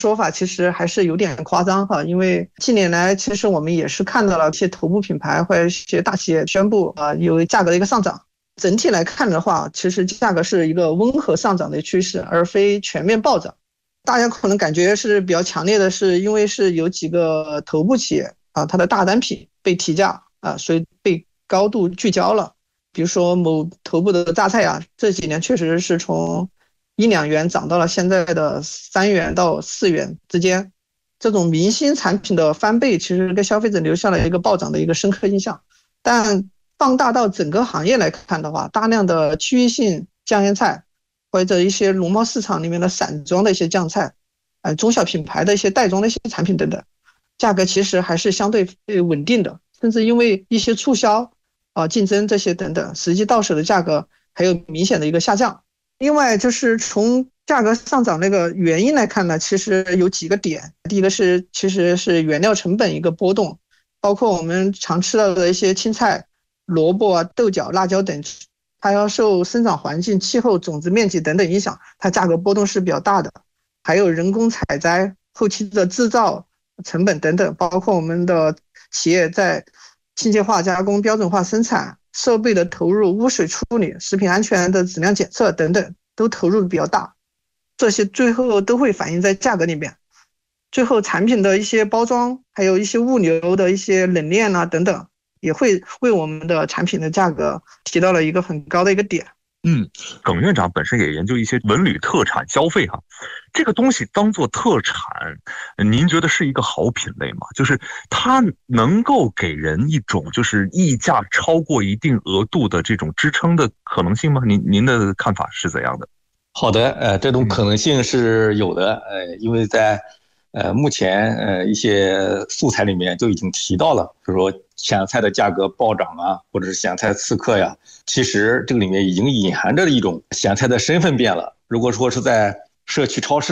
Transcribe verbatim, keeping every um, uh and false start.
说法其实还是有点夸张哈，因为近年来其实我们也是看到了一些头部品牌或者一些大企业宣布啊有价格的一个上涨。整体来看的话，其实价格是一个温和上涨的趋势，而非全面暴涨。大家可能感觉是比较强烈的是，因为是有几个头部企业啊，它的大单品被提价啊，所以被高度聚焦了。比如说某头部的榨菜啊，这几年确实是从一两元涨到了现在的三元到四元之间。这种明星产品的翻倍，其实给消费者留下了一个暴涨的一个深刻印象。但放大到整个行业来看的话，大量的区域性酱腌菜，或者一些农贸市场里面的散装的一些酱菜，呃，中小品牌的一些袋装的一些产品等等，价格其实还是相对稳定的，甚至因为一些促销啊、呃、竞争这些等等，实际到手的价格还有明显的一个下降。另外就是从价格上涨那个原因来看呢，其实有几个点。第一个是其实是原料成本一个波动，包括我们常吃到的一些青菜、萝卜啊、豆角、辣椒等，它要受生长环境、气候、种子面积等等影响，它价格波动是比较大的。还有人工采摘、后期的制造成本等等，包括我们的企业在机械化加工、标准化生产、设备的投入、污水处理、食品安全的质量检测等等，都投入比较大，这些最后都会反映在价格里面。最后产品的一些包装，还有一些物流的一些冷链啊等等，也会为我们的产品的价格提到了一个很高的一个点。 嗯，耿院长本身也研究一些文旅特产消费哈，这个东西当做特产，您觉得是一个好品类吗？就是它能够给人一种就是溢价超过一定额度的这种支撑的可能性吗？您您的看法是怎样的？ 好的，呃，这种可能性是有的，呃，因为在呃目前呃一些素材里面就已经提到了，比如说咸菜的价格暴涨啊，或者是咸菜刺客呀，其实这个里面已经隐含着一种咸菜的身份变了。如果说是在社区超市